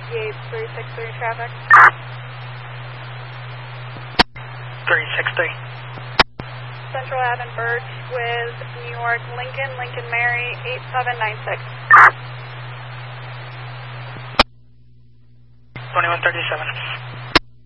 58 363 traffic. 363. Central Ave and Birch with New York Lincoln, Lincoln Mary 8796. 2137.